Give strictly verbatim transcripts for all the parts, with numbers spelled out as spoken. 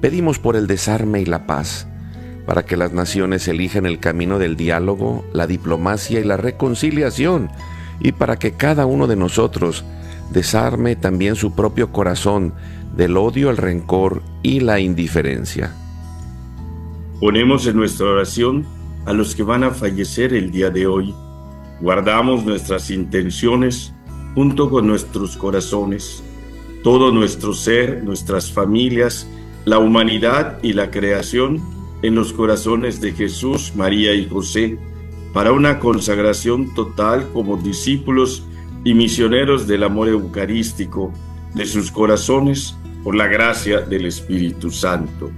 Pedimos por el desarme y la paz, para que las naciones elijan el camino del diálogo, la diplomacia y la reconciliación, y para que cada uno de nosotros desarme también su propio corazón del odio, el rencor y la indiferencia. Ponemos en nuestra oración a los que van a fallecer el día de hoy. Guardamos nuestras intenciones junto con nuestros corazones, todo nuestro ser, nuestras familias, la humanidad y la creación en los corazones de Jesús, María y José, para una consagración total como discípulos y misioneros del amor eucarístico de sus corazones por la gracia del Espíritu Santo.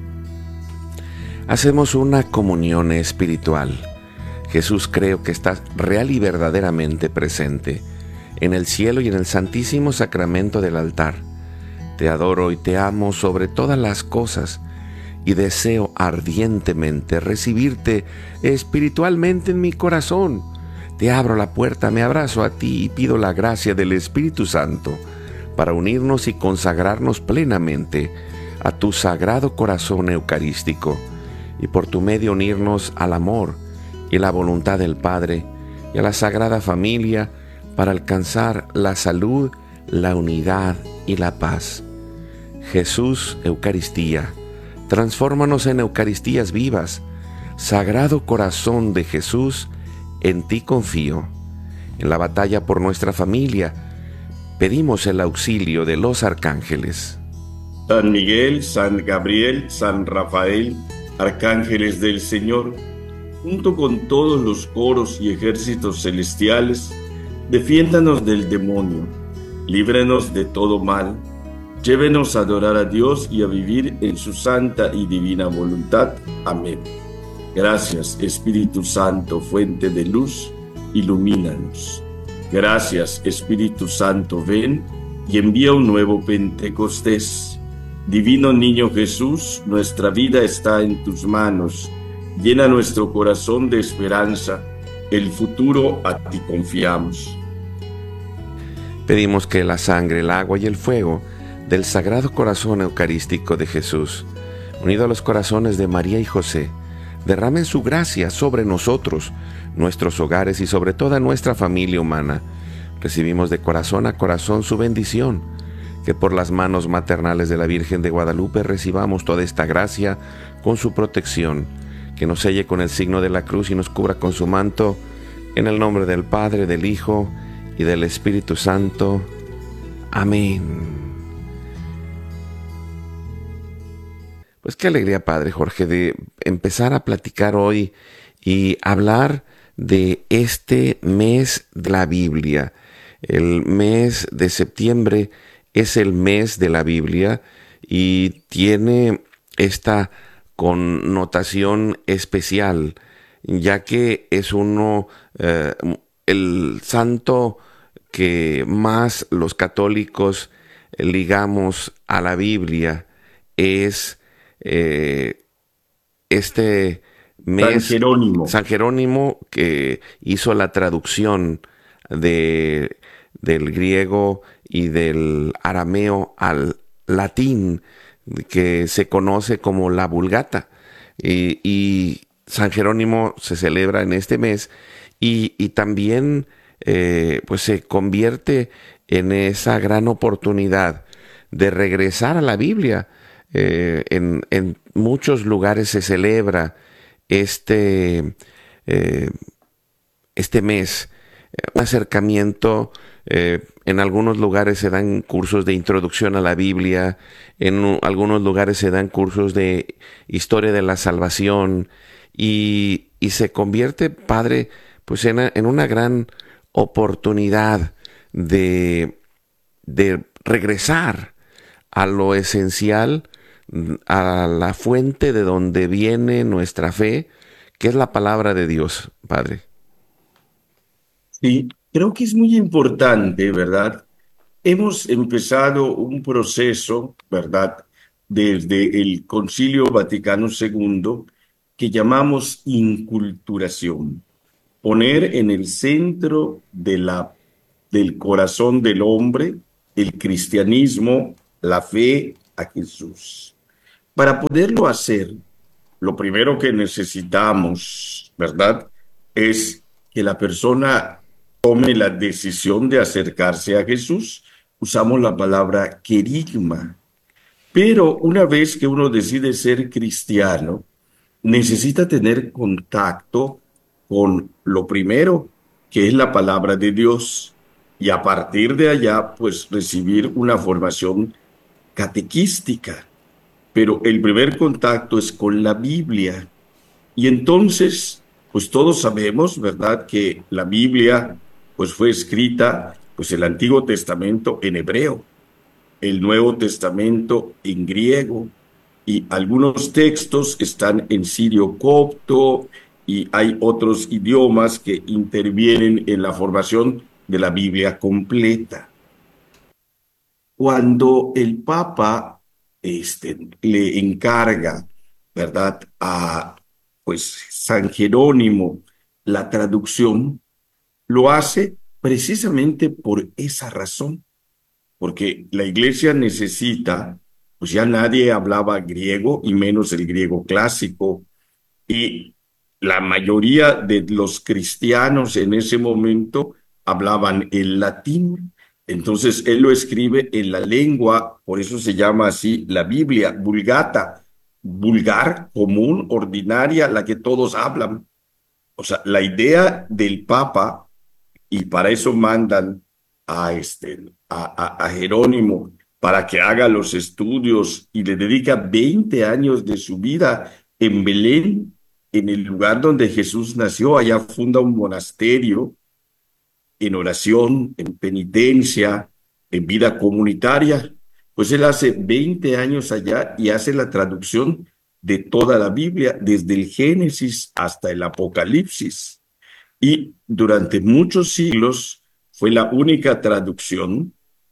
Hacemos una comunión espiritual. Jesús, creo que estás real y verdaderamente presente en el cielo y en el santísimo sacramento del altar. Te adoro y te amo sobre todas las cosas y deseo ardientemente recibirte espiritualmente en mi corazón. Te abro la puerta, me abrazo a ti y pido la gracia del Espíritu Santo para unirnos y consagrarnos plenamente a tu sagrado corazón eucarístico y por tu medio unirnos al amor y la voluntad del Padre y a la Sagrada Familia para alcanzar la salud, la unidad y la paz. Jesús, Eucaristía, transfórmanos en Eucaristías vivas. Sagrado Corazón de Jesús, en ti confío. En la batalla por nuestra familia, pedimos el auxilio de los arcángeles. San Miguel, San Gabriel, San Rafael, arcángeles del Señor, junto con todos los coros y ejércitos celestiales, defiéndanos del demonio, líbranos de todo mal, llévenos a adorar a Dios y a vivir en su santa y divina voluntad. Amén. Gracias, Espíritu Santo, fuente de luz, ilumínanos. Gracias, Espíritu Santo, ven y envía un nuevo Pentecostés. Divino Niño Jesús, nuestra vida está en tus manos. Llena nuestro corazón de esperanza. El futuro a ti confiamos. Pedimos que la sangre, el agua y el fuego del Sagrado Corazón Eucarístico de Jesús, unido a los corazones de María y José, derramen su gracia sobre nosotros, nuestros hogares y sobre toda nuestra familia humana. Recibimos de corazón a corazón su bendición. Que por las manos maternales de la Virgen de Guadalupe recibamos toda esta gracia con su protección. Que nos selle con el signo de la cruz y nos cubra con su manto. En el nombre del Padre, del Hijo y del Espíritu Santo. Amén. Pues qué alegría, Padre Jorge, de empezar a platicar hoy y hablar de este mes de la Biblia. El mes de septiembre es el mes de la Biblia y tiene esta connotación especial, ya que es uno, eh, el santo que más los católicos ligamos a la Biblia es eh, este mes, San Jerónimo. San Jerónimo, que hizo la traducción de, del griego y del arameo al latín, que se conoce como la Vulgata. Y, y San Jerónimo se celebra en este mes y, y también eh, pues se convierte en esa gran oportunidad de regresar a la Biblia. Eh, en, en muchos lugares se celebra este, eh, este mes, un acercamiento. Eh, en algunos lugares se dan cursos de introducción a la Biblia, en algunos lugares se dan cursos de historia de la salvación y, y se convierte, Padre, pues en, en una gran oportunidad de, de regresar a lo esencial, a la fuente de donde viene nuestra fe, que es la palabra de Dios, Padre. Sí, creo que es muy importante, ¿verdad? Hemos empezado un proceso, ¿verdad?, desde el Concilio Vaticano segundo, que llamamos inculturación. Poner en el centro de la, del corazón del hombre el cristianismo, la fe a Jesús. Para poderlo hacer, lo primero que necesitamos, ¿verdad? Es que la persona tome la decisión de acercarse a Jesús. Usamos la palabra querigma. Pero una vez que uno decide ser cristiano, necesita tener contacto con lo primero, que es la palabra de Dios, y a partir de allá, pues recibir una formación catequística. Pero el primer contacto es con la Biblia. Y entonces, pues todos sabemos, ¿verdad?, que la Biblia, pues fue escrita, pues el Antiguo Testamento en hebreo, el Nuevo Testamento en griego, y algunos textos están en sirio copto, y hay otros idiomas que intervienen en la formación de la Biblia completa. Cuando el Papa este, le encarga, ¿verdad?, a pues San Jerónimo la traducción, lo hace precisamente por esa razón, porque la iglesia necesita, pues ya nadie hablaba griego y menos el griego clásico, y la mayoría de los cristianos en ese momento hablaban el latín. Entonces él lo escribe en la lengua, por eso se llama así la Biblia, vulgata, vulgar, común, ordinaria, la que todos hablan. O sea, la idea del Papa, y para eso mandan a, este, a, a, a Jerónimo para que haga los estudios, y le dedica veinte años de su vida en Belén, en el lugar donde Jesús nació. Allá funda un monasterio en oración, en penitencia, en vida comunitaria. Pues él hace veinte años allá y hace la traducción de toda la Biblia, desde el Génesis hasta el Apocalipsis. Y durante muchos siglos fue la única traducción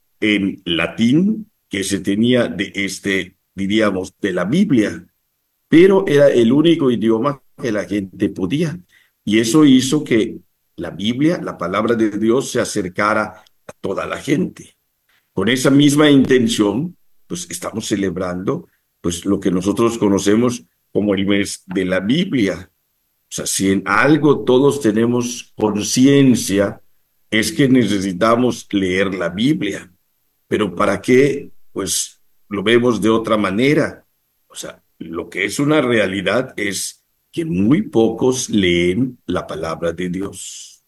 en latín que se tenía de este, diríamos, de la Biblia, pero era el único idioma que la gente podía. Y eso hizo que la Biblia, la palabra de Dios, se acercara a toda la gente. Con esa misma intención, pues estamos celebrando pues lo que nosotros conocemos como el mes de la Biblia. O sea, si en algo todos tenemos conciencia, es que necesitamos leer la Biblia. Pero ¿para qué? Pues lo vemos de otra manera. O sea, lo que es una realidad es que muy pocos leen la palabra de Dios.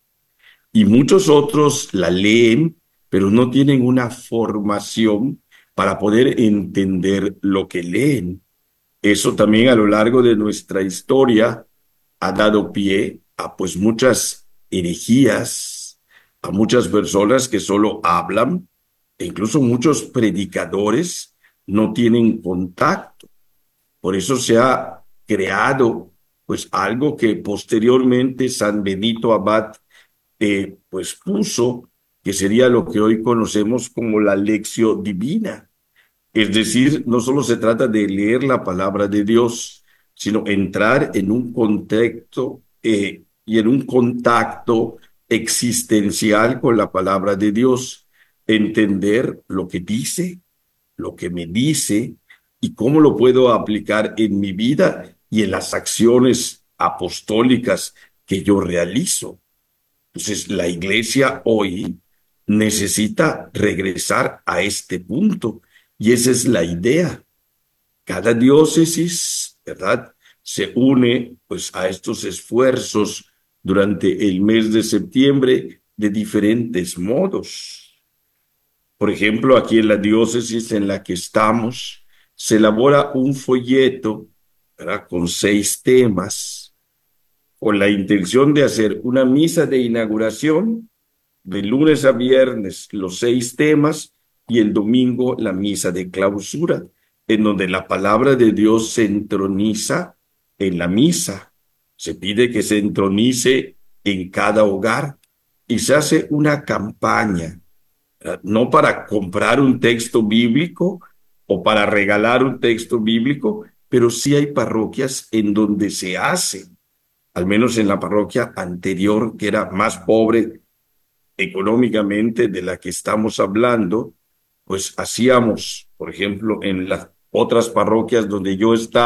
Y muchos otros la leen, pero no tienen una formación para poder entender lo que leen. Eso también a lo largo de nuestra historia ha dado pie a pues muchas herejías, a muchas personas que solo hablan, e incluso muchos predicadores no tienen contacto. Por eso se ha creado pues algo que posteriormente San Benito Abad eh, pues puso, que sería lo que hoy conocemos como la lección divina. Es decir, no solo se trata de leer la palabra de Dios, sino entrar en un contexto eh, y en un contacto existencial con la palabra de Dios, entender lo que dice, lo que me dice y cómo lo puedo aplicar en mi vida y en las acciones apostólicas que yo realizo. Entonces, la iglesia hoy necesita regresar a este punto, y esa es la idea. Cada diócesis, ¿verdad?, se une pues a estos esfuerzos durante el mes de septiembre de diferentes modos. Por ejemplo, aquí en la diócesis en la que estamos, se elabora un folleto, ¿verdad?, con seis temas, con la intención de hacer una misa de inauguración de lunes a viernes, los seis temas, y el domingo la misa de clausura, en donde la palabra de Dios se entroniza en la misa. Se pide que se entronice en cada hogar y se hace una campaña, no para comprar un texto bíblico o para regalar un texto bíblico, pero sí hay parroquias en donde se hace, al menos en la parroquia anterior, que era más pobre económicamente de la que estamos hablando, pues hacíamos, por ejemplo, en la otras parroquias donde yo estaba.